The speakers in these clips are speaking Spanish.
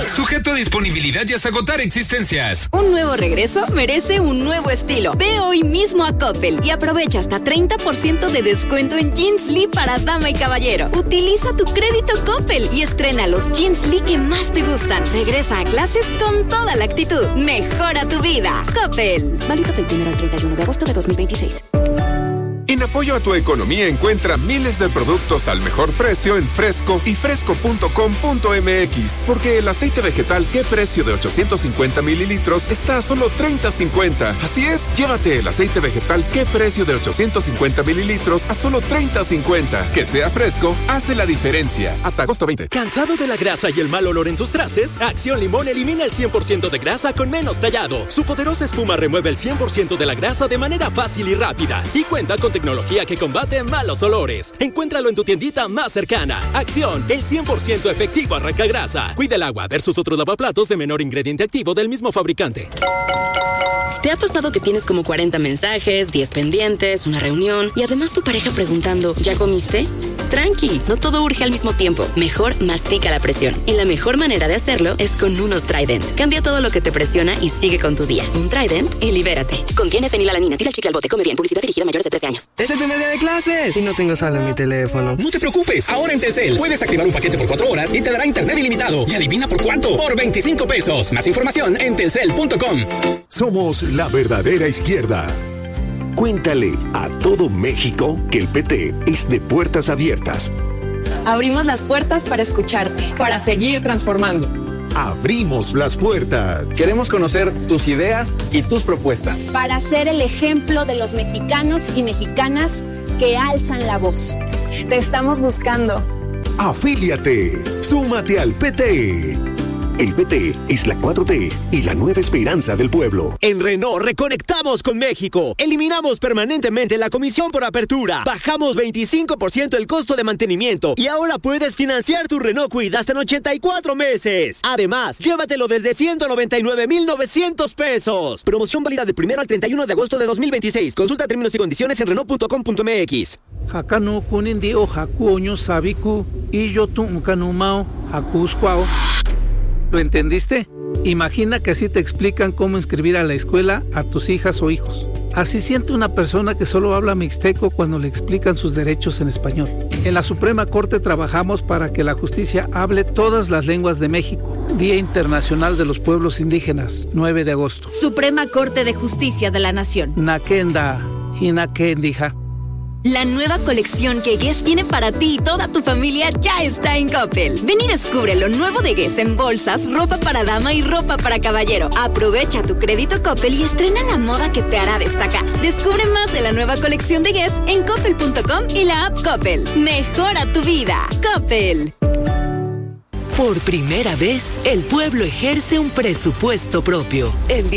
Sujeto a disponibilidad y hasta agotar existencias. Un nuevo regreso merece un nuevo estilo. Ve hoy mismo a Coppel y aprovecha hasta 30% de descuento en Jeans Lee para dama y caballero. Utiliza tu crédito Coppel y estrena los Jeans Lee que más te gustan. Regresa a clases con toda la actitud. Mejora tu vida. Coppel. Válido del 1 al 31 de agosto de 2026. En apoyo a tu economía encuentra miles de productos al mejor precio en Fresco y fresco.com.mx. Porque el aceite vegetal ¿Qué precio? De 850 mililitros está a solo $30.50. Así es, llévate el aceite vegetal ¿Qué precio? De 850 mililitros a solo $30.50. Que sea fresco, hace la diferencia. Hasta agosto 20. ¿Cansado de la grasa y el mal olor en tus trastes? Acción Limón elimina el 100% de grasa con menos tallado. Su poderosa espuma remueve el 100% de la grasa de manera fácil y rápida. Y cuenta con tecnología que combate malos olores. Encuéntralo en tu tiendita más cercana. Acción, el 100% efectivo arranca grasa. Cuida el agua versus otros lavaplatos de menor ingrediente activo del mismo fabricante. ¿Te ha pasado que tienes como 40 mensajes, 10 pendientes, una reunión y además tu pareja preguntando, ¿ya comiste? Tranqui, no todo urge al mismo tiempo. Mejor mastica la presión. Y la mejor manera de hacerlo es con unos Trident. Cambia todo lo que te presiona y sigue con tu día. Un Trident y libérate. Contiene fenilalanina. Tira el chicle al bote. Come bien. Publicidad dirigida a mayores de 13 años. ¡Es el primer día de clases! Y no tengo saldo en mi teléfono. No te preocupes. Ahora en Telcel puedes activar un paquete por 4 horas y te dará internet ilimitado. ¿Y adivina por cuánto? Por $25. Más información en telcel.com. Somos la verdadera izquierda. Cuéntale a todo México que el PT es de puertas abiertas. Abrimos las puertas para escucharte, para seguir transformando. Abrimos las puertas. Queremos conocer tus ideas y tus propuestas. Para ser el ejemplo de los mexicanos y mexicanas que alzan la voz. Te estamos buscando. Afíliate. Súmate al PT. El PT es la 4T y la nueva esperanza del pueblo. En Renault reconectamos con México. Eliminamos permanentemente la comisión por apertura. Bajamos 25% el costo de mantenimiento. Y ahora puedes financiar tu Renault Kwid hasta en 84 meses. Además, llévatelo desde 199,900 pesos. Promoción válida del 1 al 31 de agosto de 2026. Consulta términos y condiciones en Renault.com.mx. Hakano kunindio hakuoño sabiku y yo tuncanumao hakuscuao. ¿Lo entendiste? Imagina que así te explican cómo inscribir a la escuela a tus hijas o hijos. Así siente una persona que solo habla mixteco cuando le explican sus derechos en español. En la Suprema Corte trabajamos para que la justicia hable todas las lenguas de México. Día Internacional de los Pueblos Indígenas, 9 de agosto. Suprema Corte de Justicia de la Nación. Nakenda, Hinakendija. La nueva colección que Guess tiene para ti y toda tu familia ya está en Coppel. Ven y descubre lo nuevo de Guess en bolsas, ropa para dama y ropa para caballero. Aprovecha tu crédito Coppel y estrena la moda que te hará destacar. Descubre más de la nueva colección de Guess en coppel.com y la app Coppel. Mejora tu vida. Coppel. Por primera vez, el pueblo ejerce un presupuesto propio. En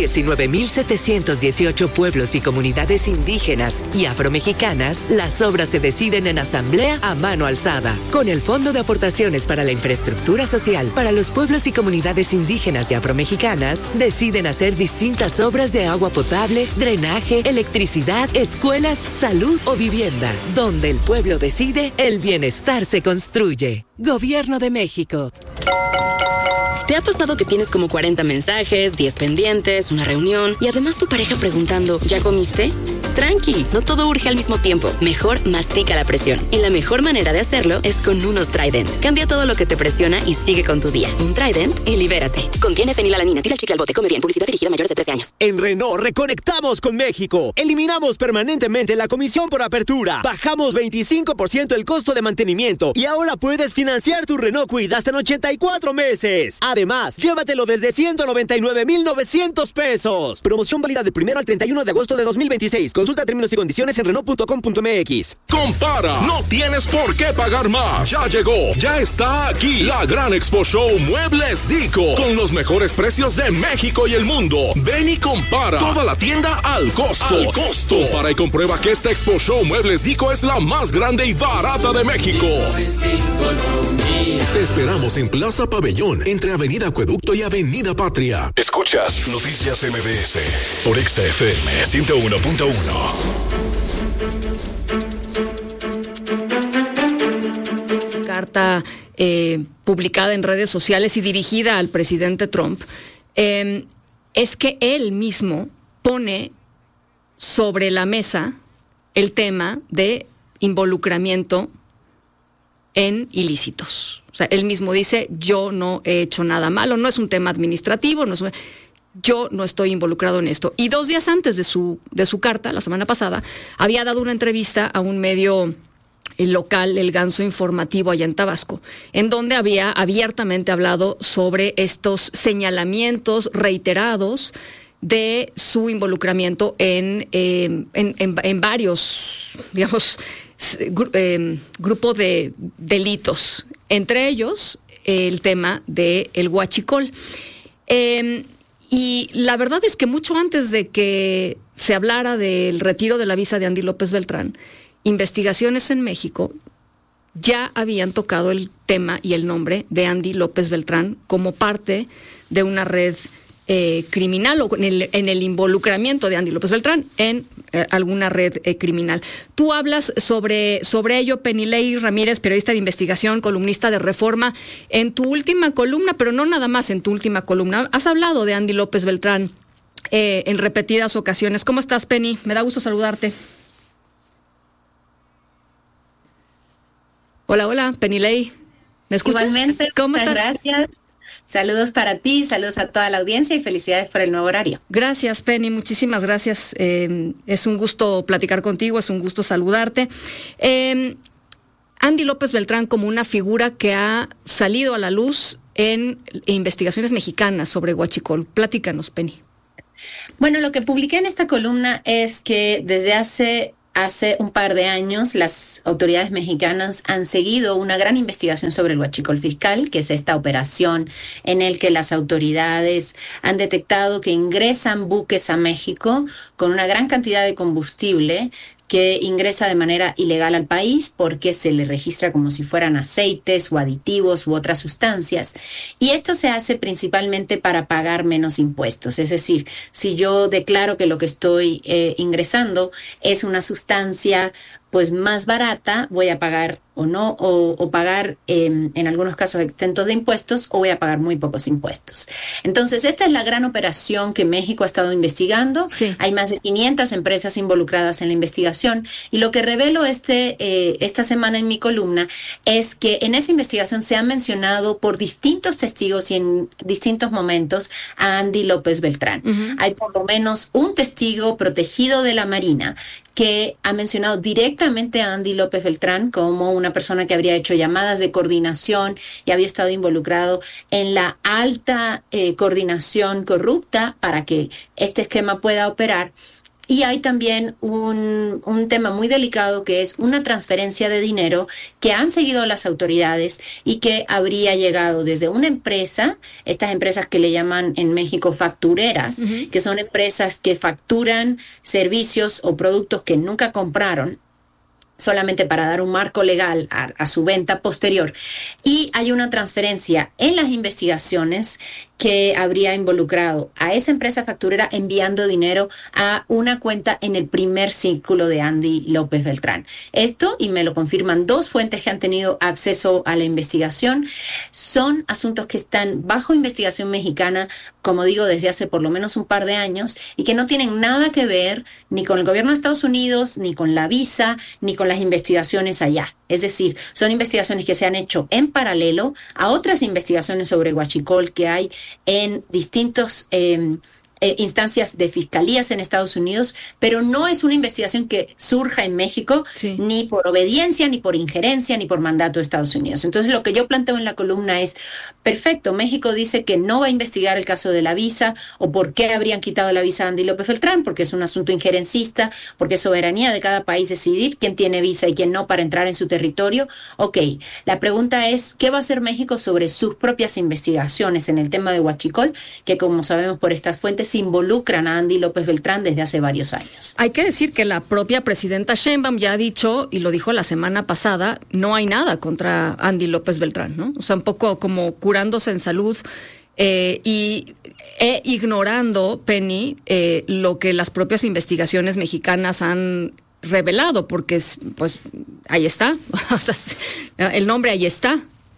19,718 pueblos y comunidades indígenas y afromexicanas, las obras se deciden en asamblea a mano alzada. Con el Fondo de Aportaciones para la Infraestructura Social para los pueblos y comunidades indígenas y afromexicanas, deciden hacer distintas obras de agua potable, drenaje, electricidad, escuelas, salud o vivienda. Donde el pueblo decide, el bienestar se construye. Gobierno de México. ¿Te ha pasado que tienes como 40 mensajes, 10 pendientes, una reunión y además tu pareja preguntando, ¿ya comiste? Tranqui, no todo urge al mismo tiempo. Mejor mastica la presión. Y la mejor manera de hacerlo es con unos Trident. Cambia todo lo que te presiona y sigue con tu día. Un Trident y libérate. Contiene fenilalanina. Tira el chicle al bote. Come bien. Publicidad dirigida a mayores de 13 años. En Renault reconectamos con México. Eliminamos permanentemente la comisión por apertura. Bajamos 25% el costo de mantenimiento. Y ahora puedes financiar tu Renault Kwid hasta en 84 meses. Además, llévatelo desde 199,900 pesos. Promoción válida del 1 al 31 de agosto de 2026. Consulta términos y condiciones en Renault.com.mx. Compara, no tienes por qué pagar más. Ya llegó, ya está aquí la gran Expo Show Muebles Dico, con los mejores precios de México y el mundo. Ven y compara toda la tienda al costo. Compara y comprueba que esta Expo Show Muebles Dico es la más grande y barata de México. Te esperamos en Plaza Pabellón, entre Avenida Acueducto y Avenida Patria. Escuchas Noticias MBS por XFM 101.1. Carta, publicada en redes sociales y dirigida al presidente Trump, es que él mismo pone sobre la mesa el tema de involucramiento en ilícitos. O sea, él mismo dice, yo no he hecho nada malo, no es un tema administrativo, yo no estoy involucrado en esto. Y 2 días antes de su carta, la semana pasada, había dado una entrevista a un medio local, El Ganso Informativo, allá en Tabasco, en donde había abiertamente hablado sobre estos señalamientos reiterados de su involucramiento en varios, digamos, grupos de delitos, entre ellos el tema del huachicol. Y la verdad es que mucho antes de que se hablara del retiro de la visa de Andy López Beltrán, investigaciones en México ya habían tocado el tema y el nombre de Andy López Beltrán como parte de una red criminal o en el involucramiento de Andy López Beltrán en alguna red criminal. Tú hablas sobre ello, Penilei Ramírez, periodista de investigación, columnista de Reforma, en tu última columna, pero no nada más en tu última columna. Has hablado de Andy López Beltrán en repetidas ocasiones. ¿Cómo estás, Penny? Me da gusto saludarte. Hola, Penilei. ¿Me escuchas? Igualmente, ¿Cómo estás? Gracias. Saludos para ti, saludos a toda la audiencia y felicidades por el nuevo horario. Gracias, Penny, muchísimas gracias. Es un gusto platicar contigo, es un gusto saludarte. Andy López Beltrán como una figura que ha salido a la luz en investigaciones mexicanas sobre huachicol. Platícanos, Penny. Bueno, lo que publiqué en esta columna es que desde hace un par de años, las autoridades mexicanas han seguido una gran investigación sobre el huachicol fiscal, que es esta operación en el que las autoridades han detectado que ingresan buques a México con una gran cantidad de combustible que ingresa de manera ilegal al país porque se le registra como si fueran aceites o aditivos u otras sustancias. Y esto se hace principalmente para pagar menos impuestos. Es decir, si yo declaro que lo que estoy ingresando es una sustancia pues más barata, voy a pagar o no, o pagar en algunos casos exentos de impuestos, o voy a pagar muy pocos impuestos. Entonces, esta es la gran operación que México ha estado investigando. Sí. Hay más de 500 empresas involucradas en la investigación, y lo que revelo esta semana en mi columna es que en esa investigación se ha mencionado por distintos testigos y en distintos momentos a Andy López Beltrán. Uh-huh. Hay por lo menos un testigo protegido de la Marina que ha mencionado directamente a Andy López Beltrán como una persona que habría hecho llamadas de coordinación y había estado involucrado en la alta coordinación corrupta para que este esquema pueda operar. Y hay también un tema muy delicado que es una transferencia de dinero que han seguido las autoridades y que habría llegado desde una empresa, estas empresas que le llaman en México factureras, uh-huh, que son empresas que facturan servicios o productos que nunca compraron, solamente para dar un marco legal a su venta posterior. Y hay una transferencia en las investigaciones que habría involucrado a esa empresa facturera enviando dinero a una cuenta en el primer círculo de Andy López Beltrán. Esto, y me lo confirman 2 fuentes que han tenido acceso a la investigación, son asuntos que están bajo investigación mexicana, como digo, desde hace por lo menos un par de años, y que no tienen nada que ver ni con el gobierno de Estados Unidos, ni con la visa, ni con las investigaciones allá. Es decir, son investigaciones que se han hecho en paralelo a otras investigaciones sobre huachicol que hay en distintos instancias de fiscalías en Estados Unidos, pero no es una investigación que surja en México, sí, ni por obediencia, ni por injerencia, ni por mandato de Estados Unidos. Entonces, lo que yo planteo en la columna es, perfecto, México dice que no va a investigar el caso de la visa, o por qué habrían quitado la visa a Andy López Beltrán, porque es un asunto injerencista, porque es soberanía de cada país decidir quién tiene visa y quién no para entrar en su territorio. Ok, la pregunta es, ¿qué va a hacer México sobre sus propias investigaciones en el tema de huachicol, que como sabemos por estas fuentes involucran a Andy López Beltrán desde hace varios años? Hay que decir que la propia presidenta Sheinbaum ya ha dicho, y lo dijo la semana pasada, no hay nada contra Andy López Beltrán, ¿no? O sea, un poco como curándose en salud y ignorando, Penny, lo que las propias investigaciones mexicanas han revelado, porque pues ahí está, o sea, el nombre ahí está.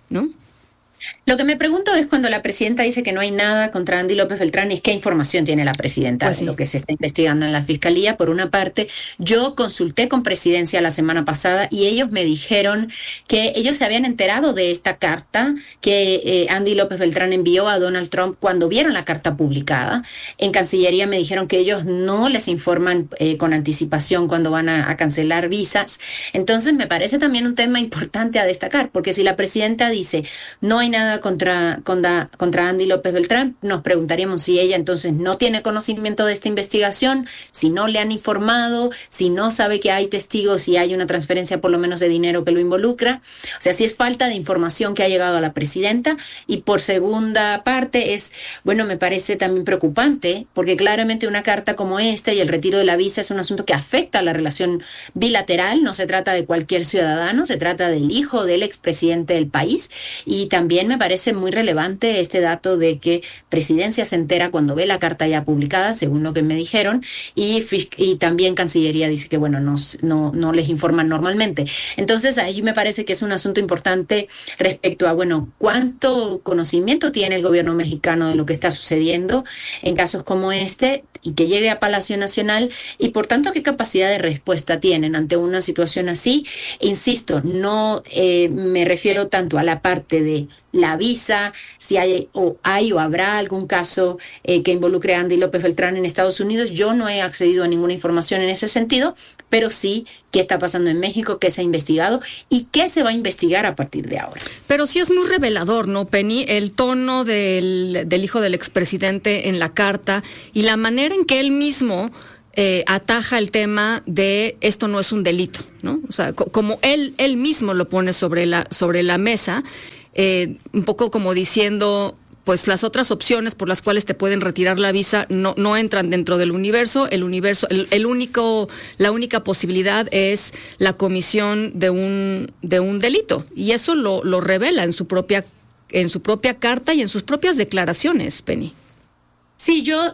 ¿no? Lo que me pregunto es cuando la presidenta dice que no hay nada contra Andy López Beltrán, ¿es qué información tiene la presidenta de lo que se está investigando en la Fiscalía? Por una parte, yo consulté con Presidencia la semana pasada y ellos me dijeron que ellos se habían enterado de esta carta que Andy López Beltrán envió a Donald Trump cuando vieron la carta publicada. En Cancillería me dijeron que ellos no les informan con anticipación cuando van a cancelar visas. Entonces me parece también un tema importante a destacar, porque si la presidenta dice no hay nada contra Andy López Beltrán, nos preguntaríamos si ella entonces no tiene conocimiento de esta investigación, si no le han informado, si no sabe que hay testigos y hay una transferencia por lo menos de dinero que lo involucra. O sea, si es falta de información que ha llegado a la presidenta. Y por segunda parte me parece también preocupante, porque claramente una carta como esta y el retiro de la visa es un asunto que afecta a la relación bilateral. No se trata de cualquier ciudadano, se trata del hijo del expresidente del país. Y también me parece muy relevante este dato de que Presidencia se entera cuando ve la carta ya publicada, según lo que me dijeron, y también Cancillería dice que no les informan normalmente. Entonces ahí me parece que es un asunto importante respecto a cuánto conocimiento tiene el gobierno mexicano de lo que está sucediendo en casos como este y que llegue a Palacio Nacional, y por tanto qué capacidad de respuesta tienen ante una situación así. Insisto, no me refiero tanto a la parte de la visa, si hay o habrá algún caso que involucre a Andy López Beltrán en Estados Unidos. Yo no he accedido a ninguna información en ese sentido, pero sí qué está pasando en México, qué se ha investigado y qué se va a investigar a partir de ahora. Pero sí es muy revelador, ¿no, Penny? El tono del hijo del expresidente en la carta y la manera en que él mismo ataja el tema de esto no es un delito, ¿no? O sea, como él mismo lo pone sobre la mesa, un poco como diciendo, pues las otras opciones por las cuales te pueden retirar la visa no entran dentro del universo. La única posibilidad es la comisión de un delito, y eso lo revela en su propia carta y en sus propias declaraciones, Penny. Sí, yo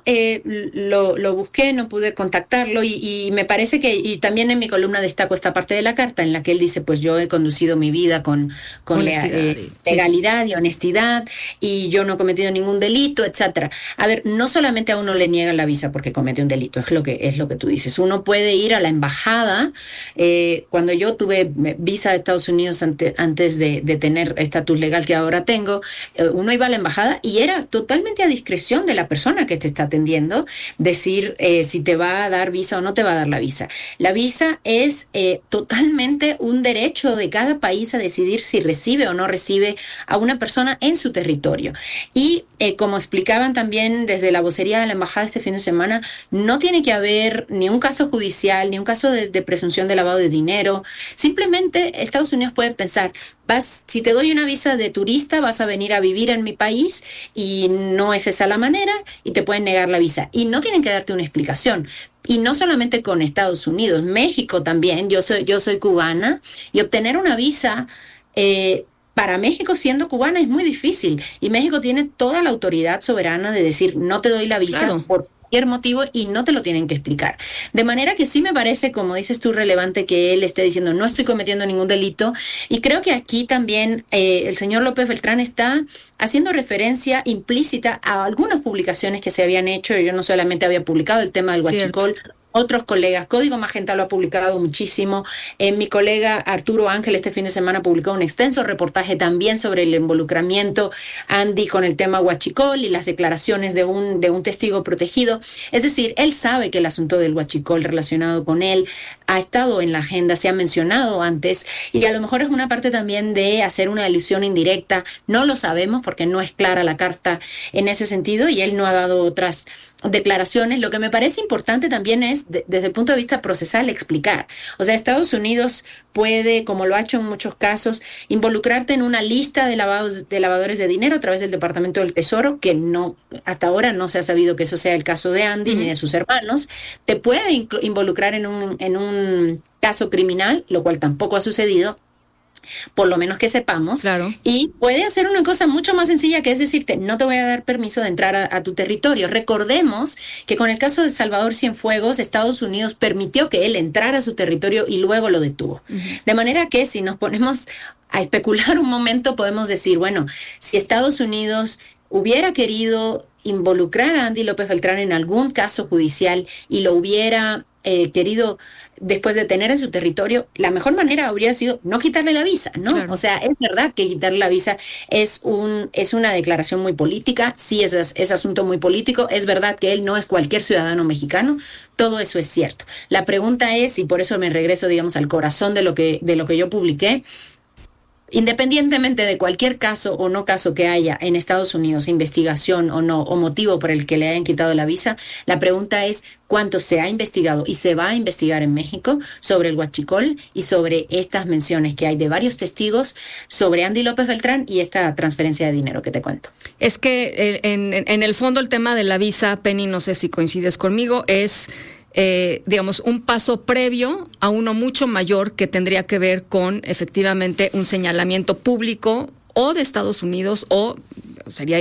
lo busqué, no pude contactarlo y me parece que, y también en mi columna destaco esta parte de la carta en la que él dice, pues yo he conducido mi vida con legalidad y honestidad y yo no he cometido ningún delito, etcétera. A ver, no solamente a uno le niegan la visa porque comete un delito, es lo que tú dices. Uno puede ir a la embajada. Cuando yo tuve visa de Estados Unidos antes de tener estatus legal que ahora tengo, uno iba a la embajada y era totalmente a discreción de la persona que te está atendiendo decir si te va a dar visa o no te va a dar la visa. La visa es totalmente un derecho de cada país a decidir si recibe o no recibe a una persona en su territorio. Y como explicaban también desde la vocería de la embajada este fin de semana, no tiene que haber ni un caso judicial, ni un caso de presunción de lavado de dinero. Simplemente Estados Unidos puede pensar, si te doy una visa de turista, vas a venir a vivir en mi país y no es esa la manera, y te pueden negar la visa. Y no tienen que darte una explicación. Y no solamente con Estados Unidos, México también. Yo soy cubana y obtener una visa para México siendo cubana es muy difícil. Y México tiene toda la autoridad soberana de decir no te doy la visa, claro, por cualquier motivo, y no te lo tienen que explicar. De manera que sí me parece, como dices tú, relevante que él esté diciendo no estoy cometiendo ningún delito, y creo que aquí también el señor López Beltrán está haciendo referencia implícita a algunas publicaciones que se habían hecho. Yo no solamente había publicado el tema del huachicol, otros colegas, Código Magenta lo ha publicado muchísimo. Mi colega Arturo Ángel este fin de semana publicó un extenso reportaje también sobre el involucramiento Andy con el tema huachicol y las declaraciones de un testigo protegido. Es decir, él sabe que el asunto del huachicol relacionado con él ha estado en la agenda, se ha mencionado antes, y a lo mejor es una parte también de hacer una alusión indirecta. No lo sabemos porque no es clara la carta en ese sentido y él no ha dado otras declaraciones. Lo que me parece importante también es, desde el punto de vista procesal, explicar. O sea, Estados Unidos puede, como lo ha hecho en muchos casos, involucrarte en una lista de lavadores de dinero a través del Departamento del Tesoro, que no, hasta ahora no se ha sabido que eso sea el caso de Andy ni de sus hermanos. Te puede involucrar en un caso criminal, lo cual tampoco ha sucedido. por lo menos que sepamos, claro. Y puede hacer una cosa mucho más sencilla, que es decirte, no te voy a dar permiso de entrar a tu territorio. Recordemos que con el caso de Salvador Cienfuegos, Estados Unidos permitió que él entrara a su territorio y luego lo detuvo. De manera que si nos ponemos a especular un momento, podemos decir, bueno, si Estados Unidos hubiera querido involucrar a Andy López Beltrán en algún caso judicial y lo hubiera querido después de tener en su territorio, la mejor manera habría sido no quitarle la visa, ¿no? Claro. O sea, es verdad que quitarle la visa es una declaración muy política, sí es asunto muy político, es verdad que él no es cualquier ciudadano mexicano, todo eso es cierto. La pregunta es, y por eso me regreso, digamos, al corazón de lo que yo publiqué, independientemente de cualquier caso o no caso que haya en Estados Unidos, investigación o no, o motivo por el que le hayan quitado la visa, la pregunta es cuánto se ha investigado y se va a investigar en México sobre el huachicol y sobre estas menciones que hay de varios testigos sobre Andy López Beltrán y esta transferencia de dinero que te cuento. Es que en el fondo el tema de la visa, Penny, no sé si coincides conmigo, es digamos, un paso previo a uno mucho mayor que tendría que ver con efectivamente un señalamiento público o de Estados Unidos o sería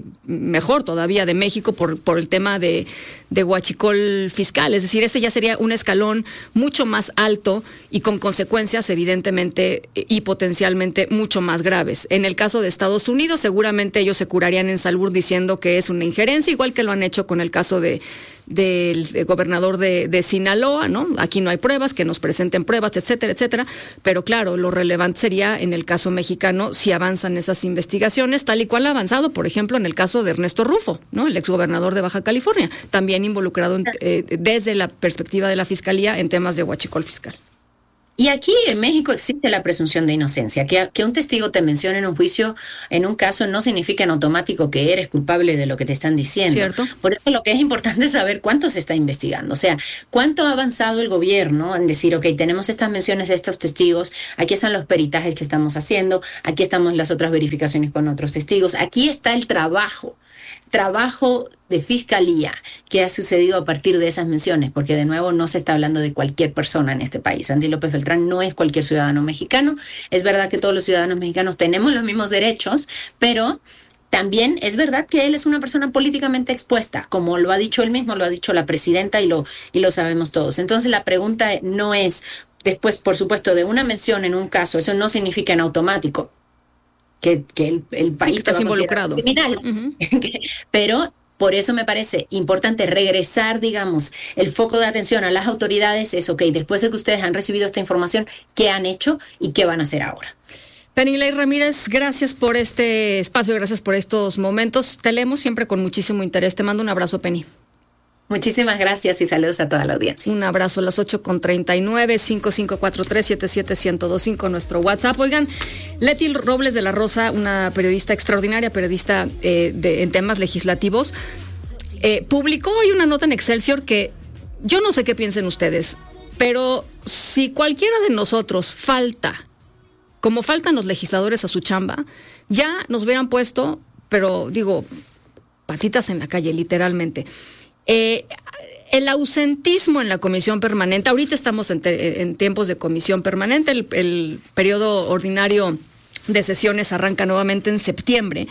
mejor todavía de México por el tema de huachicol fiscal. Es decir, ese ya sería un escalón mucho más alto y con consecuencias evidentemente y potencialmente mucho más graves. En el caso de Estados Unidos, seguramente ellos se curarían en salud diciendo que es una injerencia, igual que lo han hecho con el caso del gobernador de Sinaloa, ¿no? Aquí no hay pruebas, que nos presenten pruebas, etcétera, etcétera. Pero claro, lo relevante sería en el caso mexicano si avanzan esas investigaciones, tal y cual ha avanzado, por ejemplo, en el caso de Ernesto Rufo, ¿no? El exgobernador de Baja California, también involucrado desde la perspectiva de la Fiscalía en temas de huachicol fiscal. Y aquí en México existe la presunción de inocencia, que un testigo te mencione en un juicio, en un caso, no significa en automático que eres culpable de lo que te están diciendo. ¿Cierto? Por eso lo que es importante es saber cuánto se está investigando, o sea, cuánto ha avanzado el gobierno en decir, ok, tenemos estas menciones de estos testigos, aquí están los peritajes que estamos haciendo, aquí estamos las otras verificaciones con otros testigos, aquí está el trabajo de fiscalía que ha sucedido a partir de esas menciones, porque de nuevo no se está hablando de cualquier persona en este país. Andy López Beltrán no es cualquier ciudadano mexicano. Es verdad que todos los ciudadanos mexicanos tenemos los mismos derechos, pero también es verdad que él es una persona políticamente expuesta, como lo ha dicho él mismo, lo ha dicho la presidenta y lo sabemos todos. Entonces la pregunta no es, después, por supuesto, de una mención en un caso, eso no significa en automático que el país está involucrado. Criminal. Uh-huh. Pero por eso me parece importante regresar, digamos, el foco de atención a las autoridades es, ok, después de que ustedes han recibido esta información, ¿qué han hecho y qué van a hacer ahora? Penilei Ramírez, gracias por este espacio, gracias por estos momentos. Te leemos siempre con muchísimo interés. Te mando un abrazo, Penny. Muchísimas gracias y saludos a toda la audiencia. Un abrazo a las 8:39, 5543-77125, nuestro WhatsApp. Oigan, Leti Robles de la Rosa, una periodista extraordinaria, periodista en temas legislativos, publicó hoy una nota en Excelsior que yo no sé qué piensen ustedes, pero si cualquiera de nosotros como faltan los legisladores a su chamba, ya nos hubieran puesto, pero digo, patitas en la calle, literalmente. El ausentismo en la comisión permanente, ahorita estamos en tiempos de comisión permanente, el periodo ordinario de sesiones arranca nuevamente en septiembre,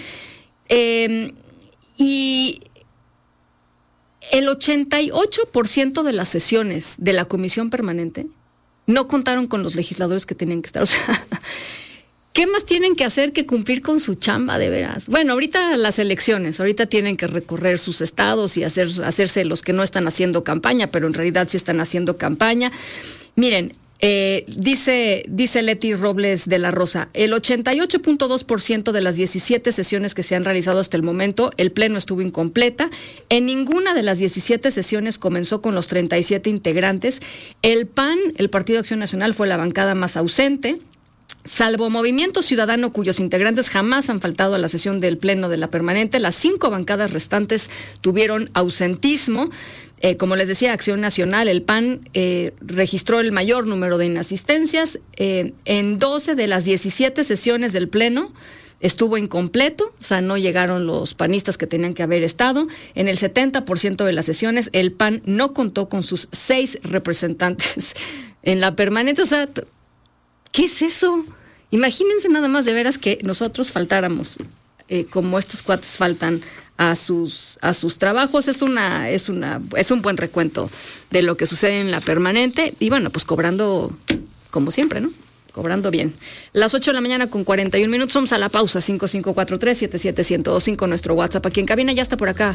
y el 88% de las sesiones de la comisión permanente no contaron con los legisladores que tenían que estar, o sea, ¿qué más tienen que hacer que cumplir con su chamba, de veras? Bueno, ahorita las elecciones, ahorita tienen que recorrer sus estados y hacerse los que no están haciendo campaña, pero en realidad sí están haciendo campaña. Miren, dice Leti Robles de la Rosa, el 88.2% de las 17 sesiones que se han realizado hasta el momento, el pleno estuvo incompleta. En ninguna de las 17 sesiones comenzó con los 37 integrantes. El PAN, el Partido Acción Nacional, fue la bancada más ausente. Salvo Movimiento Ciudadano, cuyos integrantes jamás han faltado a la sesión del Pleno de la Permanente, las 5 bancadas restantes tuvieron ausentismo. Como les decía, Acción Nacional, el PAN, registró el mayor número de inasistencias. En 12 de las 17 sesiones del Pleno estuvo incompleto, o sea, no llegaron los panistas que tenían que haber estado. En el 70% de las sesiones, el PAN no contó con sus 6 representantes en la Permanente, o sea, ¿qué es eso? Imagínense nada más de veras que nosotros faltáramos, como estos cuates faltan a sus trabajos. Es un buen recuento de lo que sucede en la permanente y bueno, pues cobrando como siempre, ¿no? Cobrando bien. Las 8 de la mañana con 41 minutos, vamos a la pausa. 5543-77125, nuestro WhatsApp aquí en cabina. Ya está por acá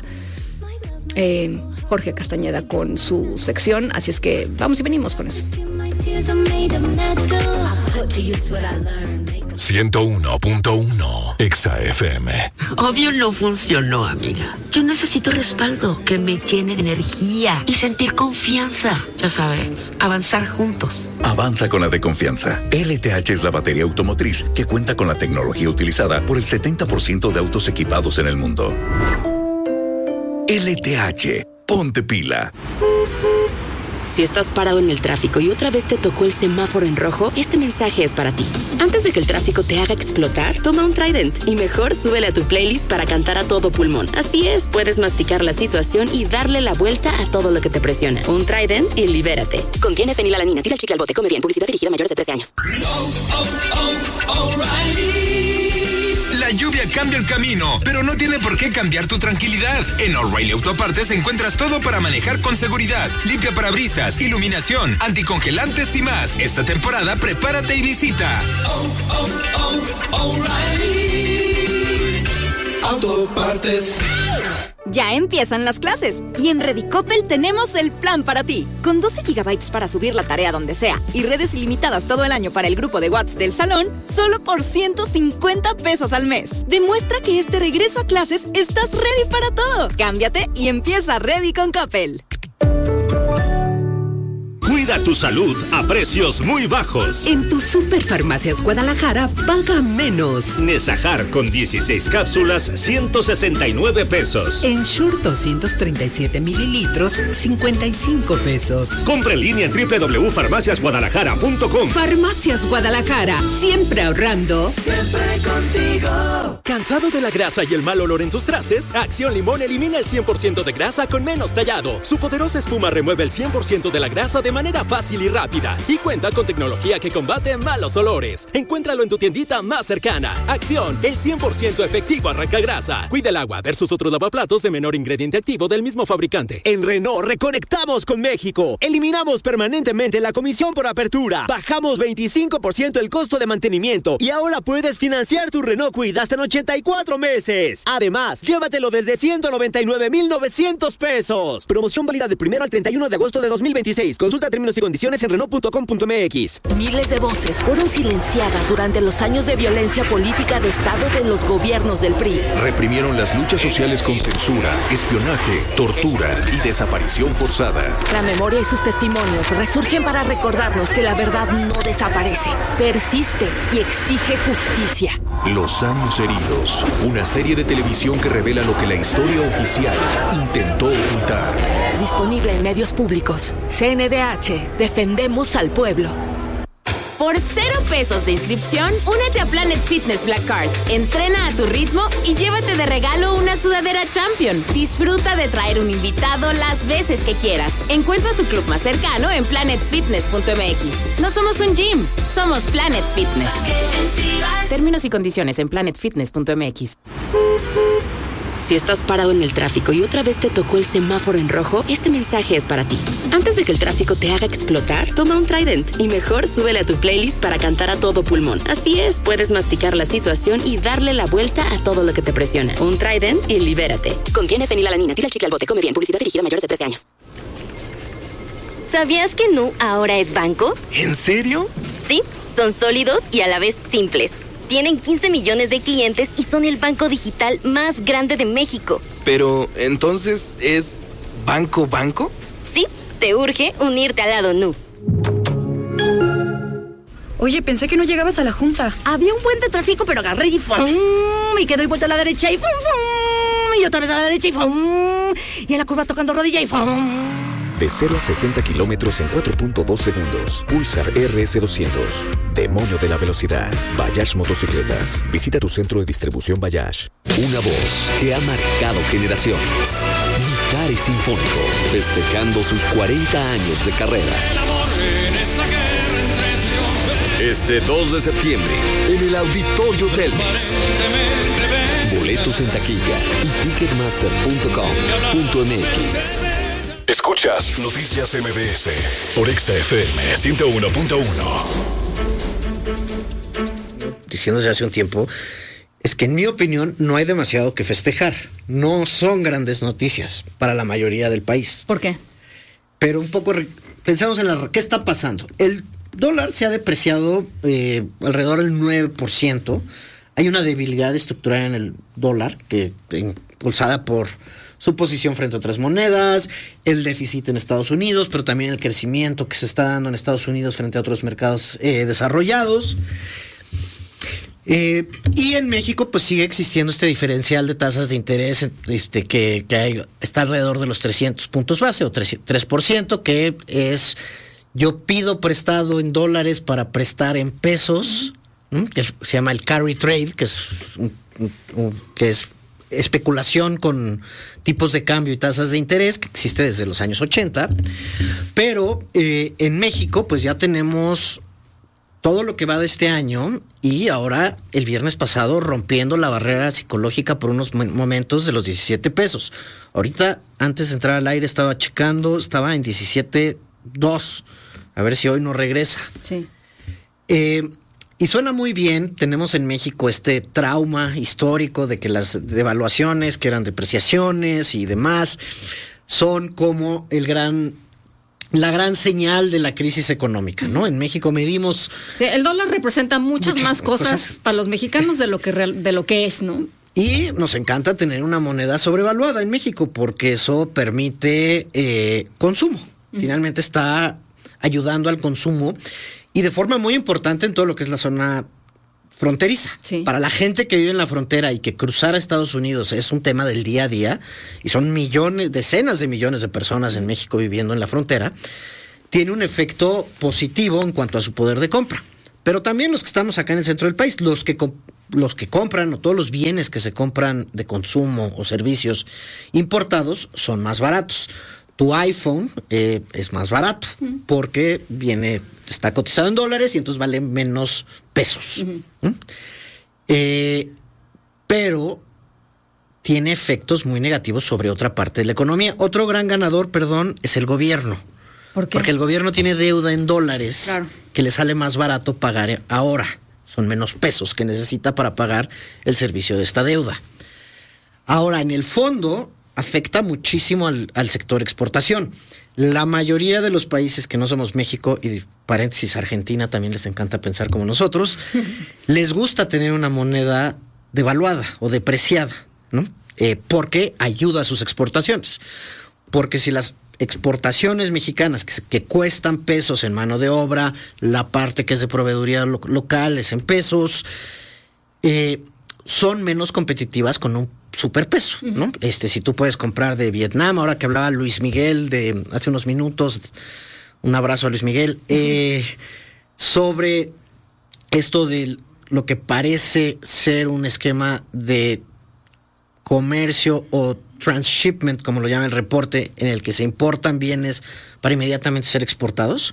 Jorge Castañeda con su sección, así es que vamos y venimos con eso. 101.1 Exa FM. Obvio no funcionó, amiga. Yo necesito respaldo que me llene de energía y sentir confianza. Ya sabes, avanzar juntos. Avanza con la de confianza. LTH es la batería automotriz que cuenta con la tecnología utilizada por el 70% de autos equipados en el mundo. LTH, ponte pila. Si estás parado en el tráfico y otra vez te tocó el semáforo en rojo, este mensaje es para ti. Antes de que el tráfico te haga explotar, toma un Trident y mejor súbele a tu playlist para cantar a todo pulmón. Así es, puedes masticar la situación y darle la vuelta a todo lo que te presiona. Un Trident y libérate. Contiene fenilalanina. Tira el chicle al bote. Come bien. Publicidad dirigida a mayores de 13 años. La lluvia cambia el camino, pero no tiene por qué cambiar tu tranquilidad. En O'Reilly Autopartes encuentras todo para manejar con seguridad. Limpia parabrisas, iluminación, anticongelantes y más. Esta temporada prepárate y visita O'Reilly Autopartes. Ya empiezan las clases y en Ready Coppel tenemos el plan para ti. Con 12 GB para subir la tarea donde sea y redes ilimitadas todo el año para el grupo de WhatsApp del salón, solo por 150 pesos al mes. Demuestra que este regreso a clases estás ready para todo. Cámbiate y empieza Ready con Coppel. Cuida tu salud a precios muy bajos. En tu Superfarmacias Guadalajara, paga menos. Nesajar con 16 cápsulas, 169 pesos. En Shure 237 mililitros, 55 pesos. Compra en línea en www.farmaciasguadalajara.com. Farmacias Guadalajara, siempre ahorrando. Siempre contigo. ¿Cansado de la grasa y el mal olor en tus trastes? Acción Limón elimina el 100% de grasa con menos tallado. Su poderosa espuma remueve el 100% de la grasa de manera fácil y rápida y cuenta con tecnología que combate malos olores. Encuéntralo en tu tiendita más cercana. Acción, el 100% efectivo arranca grasa. Cuida el agua versus otros lavaplatos de menor ingrediente activo del mismo fabricante. En Renault reconectamos con México. Eliminamos permanentemente la comisión por apertura. Bajamos 25% el costo de mantenimiento y ahora puedes financiar tu Renault Kwid hasta en 84 meses. Además, llévatelo desde 199,900 pesos. Promoción válida del 1 al 31 de agosto de 2026. Consulta términos y condiciones en Renault.com.mx. Miles de voces fueron silenciadas durante los años de violencia política de Estado de los gobiernos del PRI. Reprimieron las luchas sociales con censura, espionaje, tortura y desaparición forzada. La memoria y sus testimonios resurgen para recordarnos que la verdad no desaparece, persiste y exige justicia. Los años heridos, una serie de televisión que revela lo que la historia oficial intentó ocultar. Disponible en medios públicos. CNDH, defendemos al pueblo. Por 0 pesos de inscripción, únete a Planet Fitness Black Card. Entrena a tu ritmo y llévate de regalo una sudadera Champion. Disfruta de traer un invitado las veces que quieras. Encuentra tu club más cercano en planetfitness.mx. No somos un gym, somos Planet Fitness. Términos y condiciones en planetfitness.mx. Si estás parado en el tráfico y otra vez te tocó el semáforo en rojo, este mensaje es para ti. Antes de que el tráfico te haga explotar, toma un Trident y mejor súbele a tu playlist para cantar a todo pulmón. Así es, puedes masticar la situación y darle la vuelta a todo lo que te presiona. Un Trident y libérate. Contiene fenilalanina. Tira el chicle al bote. Come bien. Publicidad dirigida a mayores de 13 años. ¿Sabías que Nu ahora es banco? ¿En serio? Sí, son sólidos y a la vez simples. Tienen 15 millones de clientes y son el banco digital más grande de México. Pero, ¿entonces es banco? Sí, te urge unirte al lado Nu. Oye, pensé que no llegabas a la junta. Había un buen de tráfico, pero agarré y ¡fum! Y que doy vuelta a la derecha y ¡fum! Y otra vez a la derecha y ¡fum! Y en la curva tocando rodilla y ¡fum! De 0 a 60 kilómetros en 4.2 segundos. Pulsar RS200. Demonio de la velocidad. Bayash Motocicletas. Visita tu centro de distribución Bayash. Una voz que ha marcado generaciones. Mijares Sinfónico, festejando sus 40 años de carrera. Este 2 de septiembre, en el Auditorio Telmex. Boletos en taquilla y ticketmaster.com.mx. Escuchas Noticias MBS por Exa FM 101.1. Diciéndose hace un tiempo, es que en mi opinión no hay demasiado que festejar. No son grandes noticias para la mayoría del país. ¿Por qué? Pero un poco pensamos en qué está pasando. El dólar se ha depreciado alrededor del 9%. Hay una debilidad estructural en el dólar que impulsada por su posición frente a otras monedas, el déficit en Estados Unidos, pero también el crecimiento que se está dando en Estados Unidos frente a otros mercados desarrollados. Y en México pues sigue existiendo este diferencial de tasas de interés que está alrededor de los 300 puntos base o 3%, que es yo pido prestado en dólares para prestar en pesos, que se llama el carry trade, que es especulación con tipos de cambio y tasas de interés que existe desde los años 80, pero en México pues ya tenemos todo lo que va de este año y ahora el viernes pasado rompiendo la barrera psicológica por unos momentos de los 17 pesos. Ahorita antes de entrar al aire estaba checando, estaba en 17.2, a ver si hoy no regresa. Sí. Y suena muy bien, tenemos en México este trauma histórico de que las devaluaciones, que eran depreciaciones y demás, son como la gran señal de la crisis económica, ¿no? En México medimos... El dólar representa muchas más cosas para los mexicanos de lo que es, ¿no? Y nos encanta tener una moneda sobrevaluada en México porque eso permite consumo. Finalmente está ayudando al consumo y de forma muy importante en todo lo que es la zona fronteriza. Sí. Para la gente que vive en la frontera y que cruzar a Estados Unidos es un tema del día a día, y son decenas de millones de personas en México viviendo en la frontera, tiene un efecto positivo en cuanto a su poder de compra. Pero también los que estamos acá en el centro del país, los que compran o todos los bienes que se compran de consumo o servicios importados son más baratos. Tu iPhone es más barato porque está cotizado en dólares y entonces vale menos pesos. Pero tiene efectos muy negativos sobre otra parte de la economía. Otro gran ganador, es el gobierno. ¿Por qué? Porque el gobierno tiene deuda en dólares que le sale más barato pagar ahora. Son menos pesos que necesita para pagar el servicio de esta deuda. Ahora, en el fondo, afecta muchísimo al sector exportación. La mayoría de los países que no somos México, y paréntesis, Argentina también les encanta pensar como nosotros, les gusta tener una moneda devaluada o depreciada, ¿no? Porque ayuda a sus exportaciones. Porque si las exportaciones mexicanas que cuestan pesos en mano de obra, la parte que es de proveeduría local es en pesos, son menos competitivas con un superpeso, ¿no? Si tú puedes comprar de Vietnam, ahora que hablaba Luis Miguel de hace unos minutos, un abrazo a Luis Miguel, sobre esto de lo que parece ser un esquema de comercio o transshipment, como lo llama el reporte, en el que se importan bienes para inmediatamente ser exportados.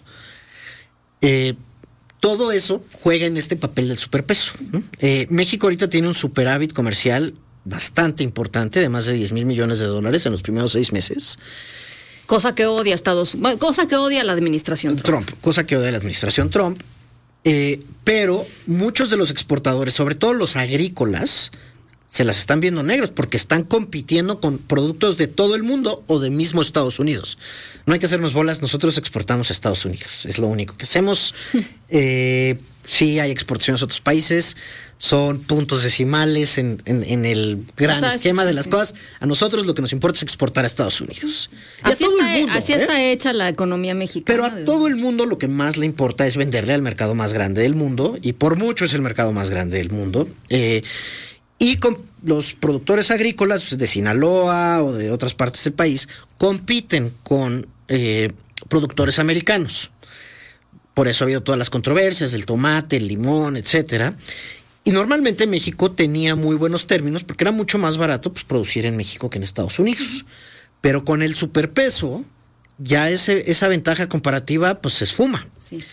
Todo eso juega en este papel del superpeso, ¿no? México ahorita tiene un superávit comercial bastante importante, de más de 10,000 millones de dólares en los primeros 6 meses. Cosa que odia cosa que odia la administración Trump. Cosa que odia la administración Trump. Pero muchos de los exportadores, sobre todo los agrícolas, se las están viendo negras porque están compitiendo con productos de todo el mundo o de mismo Estados Unidos. No hay que hacernos bolas, nosotros exportamos a Estados Unidos, es lo único que hacemos. Sí hay exportaciones a otros países, son puntos decimales en el gran esquema de las cosas. A nosotros lo que nos importa es exportar a Estados Unidos. Así está hecha la economía mexicana. Pero a todo el mundo lo que más le importa es venderle al mercado más grande del mundo, y por mucho es el mercado más grande del mundo. Y con los productores agrícolas de Sinaloa o de otras partes del país compiten con productores americanos. Por eso ha habido todas las controversias del tomate, el limón, etcétera. Y normalmente México tenía muy buenos términos porque era mucho más barato producir en México que en Estados Unidos. Pero con el superpeso, ya esa ventaja comparativa se esfuma. Sí.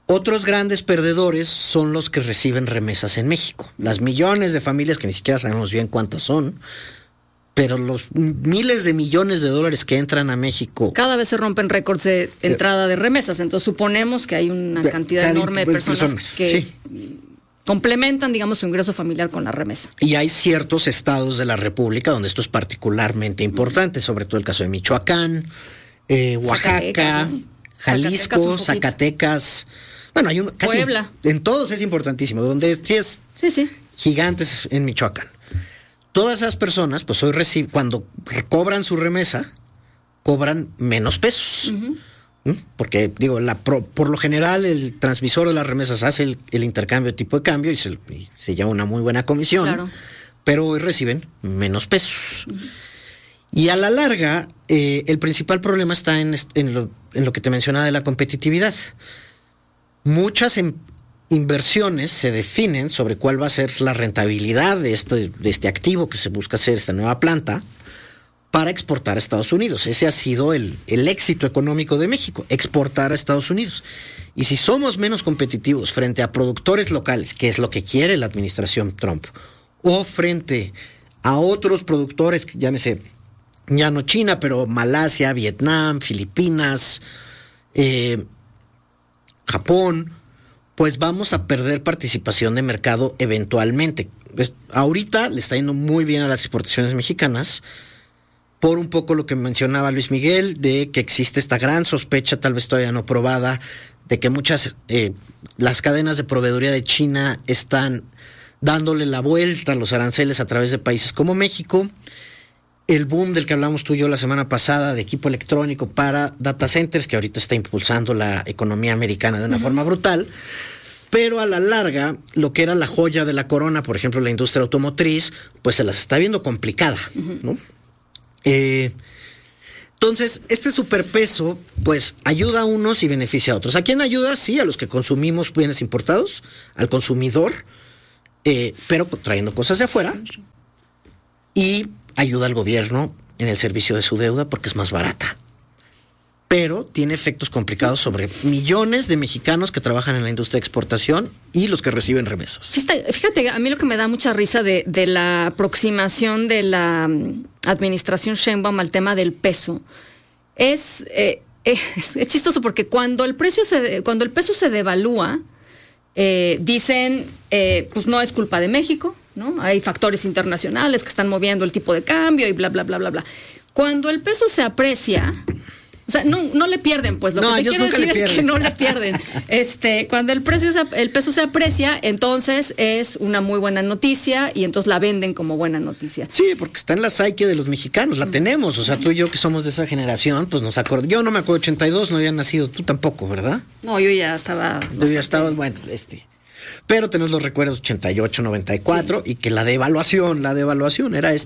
Otros grandes perdedores son los que reciben remesas en México. Las millones de familias que ni siquiera sabemos bien cuántas son, pero los miles de millones de dólares que entran a México. Cada vez se rompen récords de entrada de remesas, entonces suponemos que hay una cantidad enorme de personas que complementan, digamos, su ingreso familiar con la remesa. Y hay ciertos estados de la República donde esto es particularmente importante, sobre todo el caso de Michoacán, Oaxaca, Jalisco, Zacatecas. Bueno, hay casi Puebla. En todos es importantísimo, donde sí gigantes en Michoacán. Todas esas personas, pues hoy cuando cobran su remesa, cobran menos pesos. Porque, digo, por lo general el transmisor de las remesas hace el intercambio de tipo de cambio y se lleva una muy buena comisión. Claro. Pero hoy reciben menos pesos. Y a la larga, el principal problema está en lo que te mencionaba de la competitividad. Muchas inversiones se definen sobre cuál va a ser la rentabilidad de este activo que se busca hacer, esta nueva planta, para exportar a Estados Unidos. Ese ha sido el éxito económico de México, exportar a Estados Unidos. Y si somos menos competitivos frente a productores locales, que es lo que quiere la administración Trump, o frente a otros productores, llámese, ya no China, pero Malasia, Vietnam, Filipinas, Japón, pues vamos a perder participación de mercado eventualmente. Ahorita le está yendo muy bien a las exportaciones mexicanas, por un poco lo que mencionaba Luis Miguel, de que existe esta gran sospecha, tal vez todavía no probada, de que las cadenas de proveeduría de China están dándole la vuelta a los aranceles a través de países como México. El boom del que hablamos tú y yo la semana pasada de equipo electrónico para data centers, que ahorita está impulsando la economía americana de una forma brutal, pero a la larga, lo que era la joya de la corona, por ejemplo, la industria automotriz, pues se las está viendo complicada, ¿no? Entonces, este superpeso, pues, ayuda a unos y beneficia a otros. ¿A quién ayuda? Sí, a los que consumimos bienes importados, al consumidor, pero trayendo cosas de afuera, y ayuda al gobierno en el servicio de su deuda porque es más barata. Pero tiene efectos complicados sobre millones de mexicanos que trabajan en la industria de exportación y los que reciben remesas. Fíjate, a mí lo que me da mucha risa de la aproximación de la administración Sheinbaum al tema del peso es chistoso porque cuando el peso se devalúa, dicen, pues no es culpa de México, ¿no? Hay factores internacionales que están moviendo el tipo de cambio y bla, bla, bla, bla, bla. Cuando el peso se aprecia, o sea, no le pierden, pues lo que te quiero decir es que no le pierden. Cuando el peso se aprecia, entonces es una muy buena noticia y entonces la venden como buena noticia. Sí, porque está en la psique de los mexicanos, la tenemos. O sea, tú y yo que somos de esa generación, pues nos acordamos. Yo no me acuerdo, 82, no había nacido, tú tampoco, ¿verdad? No, yo ya estaba. Tú ya estabas, bueno, pero tenemos los recuerdos 88, 94 y que la devaluación era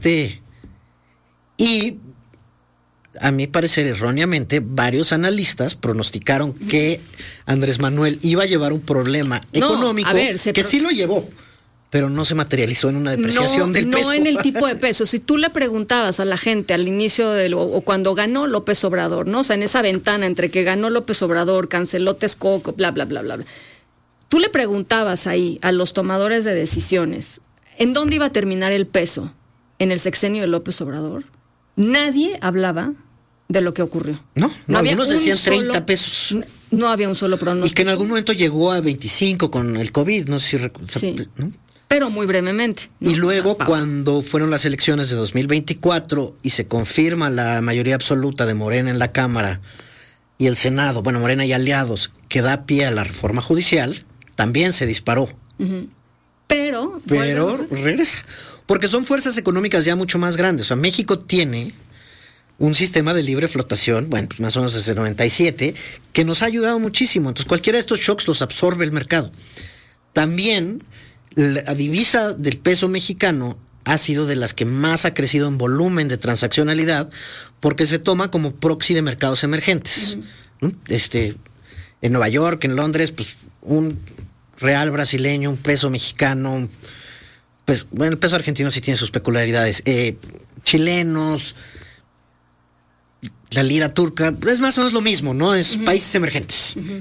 y a mi parecer erróneamente varios analistas pronosticaron que Andrés Manuel iba a llevar un problema económico que sí lo llevó, pero no se materializó en una depreciación del peso. No en el tipo de peso. Si tú le preguntabas a la gente al inicio o cuando ganó López Obrador, ¿no? O sea, en esa ventana entre que ganó López Obrador, canceló Texcoco, bla, bla, bla, bla, bla. Tú le preguntabas ahí a los tomadores de decisiones, ¿en dónde iba a terminar el peso? ¿En el sexenio de López Obrador? Nadie hablaba de lo que ocurrió. No algunos decían 30 pesos. No había un solo pronóstico. Y que en algún momento llegó a 25 con el COVID, no sé si sí, ¿no? Pero muy brevemente, ¿no? Y luego cuando fueron las elecciones de 2024 y se confirma la mayoría absoluta de Morena en la Cámara y el Senado, bueno, Morena y aliados, que da pie a la reforma judicial, también se disparó. Pero regresa. Porque son fuerzas económicas ya mucho más grandes. O sea, México tiene un sistema de libre flotación, bueno, pues más o menos desde el 97, que nos ha ayudado muchísimo. Entonces, cualquiera de estos shocks los absorbe el mercado. También, la divisa del peso mexicano ha sido de las que más ha crecido en volumen de transaccionalidad, porque se toma como proxy de mercados emergentes. ¿No? En Nueva York, en Londres, pues un real brasileño, un peso mexicano, pues bueno, el peso argentino sí tiene sus peculiaridades, chilenos, la lira turca, es más o menos lo mismo, ¿no? Es países emergentes.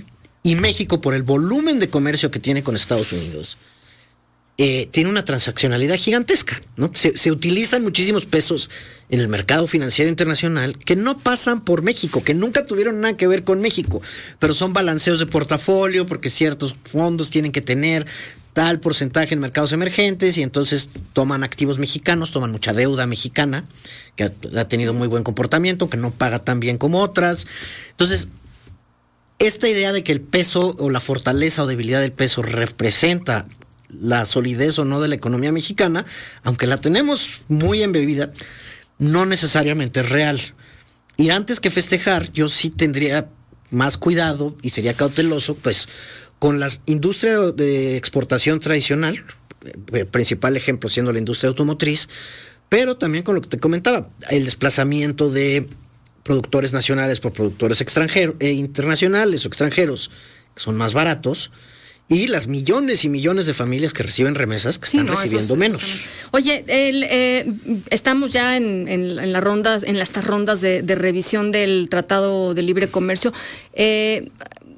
Y México, por el volumen de comercio que tiene con Estados Unidos, tiene una transaccionalidad gigantesca, ¿no? Se utilizan muchísimos pesos en el mercado financiero internacional que no pasan por México, que nunca tuvieron nada que ver con México, pero son balanceos de portafolio porque ciertos fondos tienen que tener tal porcentaje en mercados emergentes y entonces toman activos mexicanos, toman mucha deuda mexicana que ha tenido muy buen comportamiento, aunque no paga tan bien como otras. Entonces, esta idea de que el peso o la fortaleza o debilidad del peso representa la solidez o no de la economía mexicana, aunque la tenemos muy embebida, no necesariamente es real. Y antes que festejar, yo sí tendría más cuidado y sería cauteloso, pues, con la industria de exportación tradicional, principal ejemplo siendo la industria automotriz, pero también con lo que te comentaba, el desplazamiento de productores nacionales por productores extranjeros, internacionales o extranjeros, que son más baratos, y las millones y millones de familias que reciben remesas que están recibiendo menos. Oye, estamos ya en las rondas, en estas rondas de revisión del Tratado de Libre Comercio. ¿Le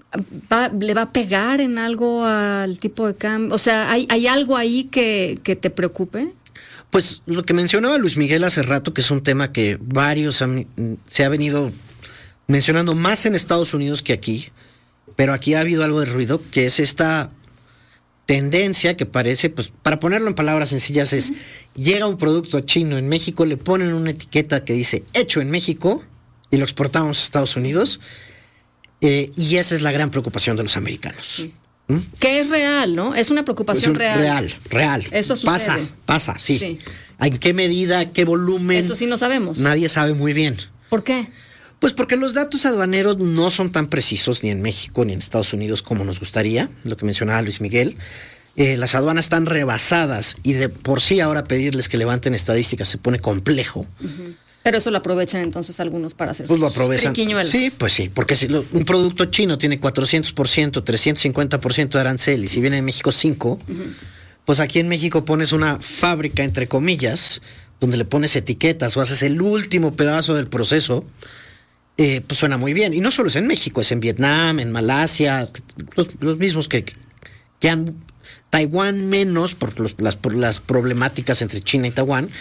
va a pegar en algo al tipo de cambio? O sea, ¿hay algo ahí que te preocupe? Pues lo que mencionaba Luis Miguel hace rato, que es un tema que se ha venido mencionando más en Estados Unidos que aquí, pero aquí ha habido algo de ruido, que es esta tendencia que parece, pues para ponerlo en palabras sencillas, es llega un producto chino en México, le ponen una etiqueta que dice hecho en México y lo exportamos a Estados Unidos, y esa es la gran preocupación de los americanos. Sí. Que es real, ¿no? Es una preocupación real. Real. Eso sucede. Pasa, sí. ¿En qué medida, qué volumen? Eso sí no sabemos. Nadie sabe muy bien. ¿Por qué? Pues porque los datos aduaneros no son tan precisos ni en México ni en Estados Unidos como nos gustaría, lo que mencionaba Luis Miguel. Las aduanas están rebasadas y de por sí ahora pedirles que levanten estadísticas se pone complejo. Uh-huh. Pero eso lo aprovechan entonces algunos para hacer pues lo aprovechan. Triquiñuelas. Sí, pues sí, porque si un producto chino tiene 400%, 350% de arancel y si viene de México 5%, pues aquí en México pones una fábrica, entre comillas, donde le pones etiquetas o haces el último pedazo del proceso, pues suena muy bien. Y no solo es en México, es en Vietnam, en Malasia, los mismos que han... Taiwán menos por las problemáticas entre China y Taiwán,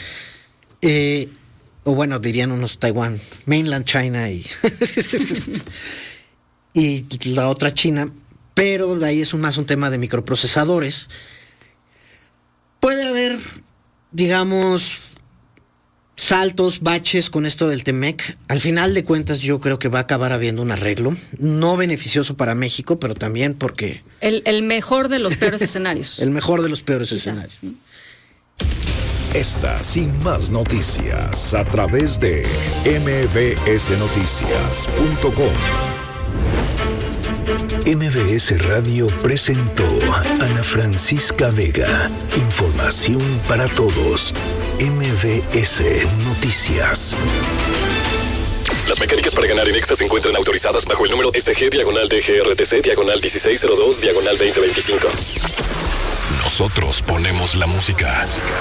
o bueno, dirían unos Taiwán, mainland China y la otra China, pero ahí es más un tema de microprocesadores. Puede haber, digamos, saltos, baches con esto del TEMEC. Al final de cuentas yo creo que va a acabar habiendo un arreglo, no beneficioso para México, pero también porque... El mejor de los peores escenarios. El mejor de los peores escenarios. Estas y más noticias a través de mbsnoticias.com. MBS Radio presentó Ana Francisca Vega. Información para todos. MBS Noticias. Las mecánicas para ganar en Exa se encuentran autorizadas bajo el número SG/DGRTC/1602/2025. Nosotros ponemos la música.